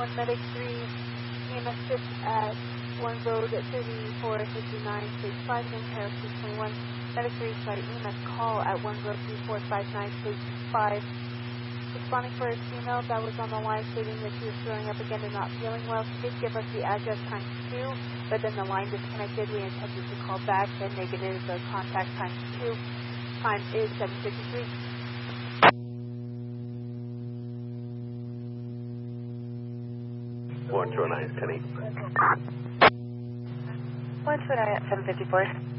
Medic 3, EMS 6 at 1 Road 3459, stage 5, in Paris 221. Medic 3, sorry, EMS call at 1 Road 3459, stage 5. Responding for a female that was on the line stating that she was throwing up again and not feeling well. She did give us the address times 2, but then the line disconnected. We intended to call back, then negative the contact times 2. Time is 7:53. 129 at 10:08. 129 at 7:54.